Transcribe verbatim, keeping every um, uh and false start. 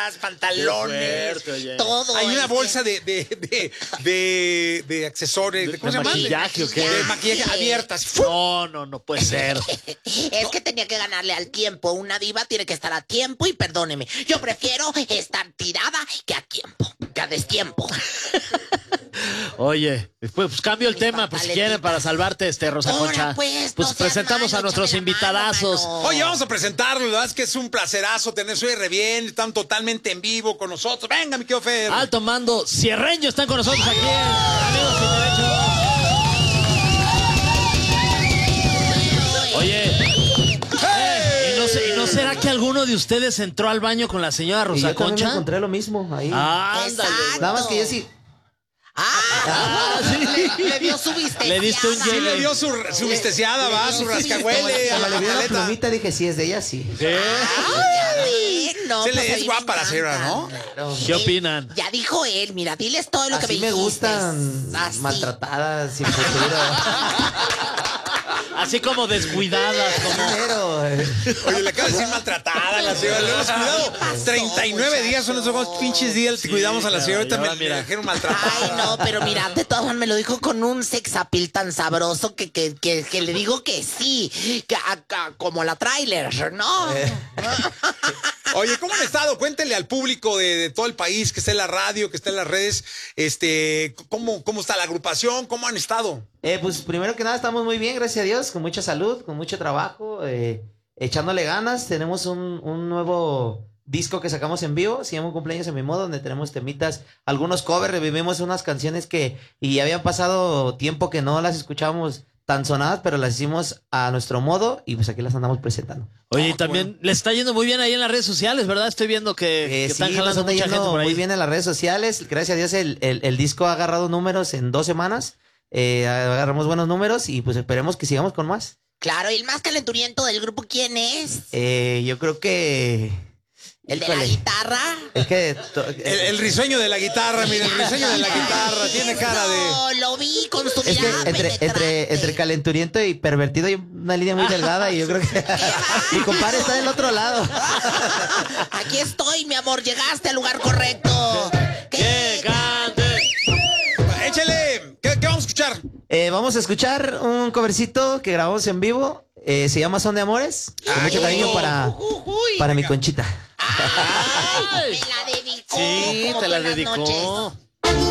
playeras, pantalones, fuerte, todo. Hay una ese. bolsa de, de, de, de, de accesorios, de, ¿cómo se llama? maquillaje, ¿o qué? De maquillaje abiertas. No, no, no puede ser. Es que tenía que ganarle al tiempo. Una diva tiene que estar a tiempo y perdóneme. Yo prefiero estar tirada que a tiempo, que a destiempo. Oye, pues, pues cambio el Mis tema, por si quieren, para salvarte, este, Rosa Ahora, Concha. pues, Pues no seas presentamos malo, a nuestros échame la invitadazos. mano, mano. Oye, vamos a presentarlo, la verdad es que es un placerazo tener su re bien, están totalmente en vivo con nosotros. Venga, mi querido Fer. Alto mando, Cierreño están con nosotros aquí en Amigos Sin Derecho. Oye, eh, ¿y, no sé- y no será que alguno de ustedes entró al baño con la señora Y Rosa yo también me Concha? encontré lo mismo ahí. Ándale. Exacto. Nada más que yo sí. Ah, le, le dio su visteciada. Le diste un Sí, le dio su, su visteciada, va, su rascahuele a Cuando la le vi la maleta. plumita dije, sí, es de ella, sí. ¿Qué? Ay, no, Se pues le a es mí me guapa la encanta. señora, ¿no? ¿Qué Él- opinan? Ya dijo él, mira, diles todo lo que me Así me dijiste. gustan Así. maltratadas, sin futuro. Así como descuidadas, como... Pero, eh, Oye, le acaba de decir maltratada a la señora. Le hemos cuidado pasó, treinta y nueve días, son esos dos pinches días que cuidamos a la señora. Ahorita me, caray, ahora me mira. dijeron maltratada. Ay, no, pero mira, de todas maneras me lo dijo con un sexapil tan sabroso que, que, que, que le digo que sí, que, a- a- como la trailer, ¿no? Oye, ¿cómo han estado? Cuéntenle al público de, de todo el país que está en la radio, que está en las redes, este, ¿cómo, cómo está la agrupación? ¿Cómo han estado? eh, pues primero que nada estamos muy bien, gracias a Dios, con mucha salud, con mucho trabajo, eh, echándole ganas. Tenemos un, un nuevo disco que sacamos en vivo, se llama Un Cumpleaños en Mi Modo, donde tenemos temitas, algunos covers, revivimos unas canciones que y habían pasado tiempo que no las escuchábamos tan sonadas, pero las hicimos a nuestro modo y pues aquí las andamos presentando. Oye, y Ah, también le está yendo muy bien ahí en las redes sociales, ¿verdad? Estoy viendo que, Eh, que sí, están nos jalando anda mucha yendo gente por ahí. muy bien en las redes sociales. Gracias a Dios el, el, el disco ha agarrado números en dos semanas. Eh, agarramos buenos números y pues esperemos que sigamos con más. Claro, y el más calenturiento del grupo, ¿quién es? Eh, yo creo que... ¿El de la híjole, guitarra? Es que... to- El, el risueño de la guitarra, mira, el risueño de la guitarra, tiene cara de... No, lo vi con su Es que mirada entre, entre, penetrante. entre calenturiento y pervertido hay una línea muy delgada y yo creo que mi compadre está del otro lado. Aquí estoy, mi amor, llegaste al lugar correcto. ¡Que cante! Échale, ¿qué, qué vamos a escuchar? Eh, vamos a escuchar un covercito que grabamos en vivo. Eh, se llama Son de Amores. Con mucho cariño para, para mi Conchita. Ay, me la dedicó. Sí, Como te la buenas dedicó. noches.